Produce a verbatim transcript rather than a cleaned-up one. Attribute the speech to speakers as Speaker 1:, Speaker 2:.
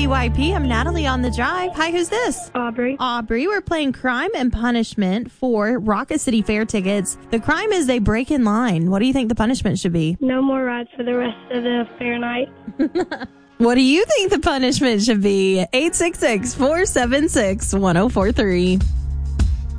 Speaker 1: B Y P. I'm Natalie on the drive. Hi, who's this?
Speaker 2: Aubrey.
Speaker 1: Aubrey, we're playing Crime and Punishment for Rocket City Fair tickets. The crime is they break in line. What do you think the punishment should be?
Speaker 2: No more rides for the rest of the fair night.
Speaker 1: What do you think the punishment should be? eight six six, four seven six, one oh four three.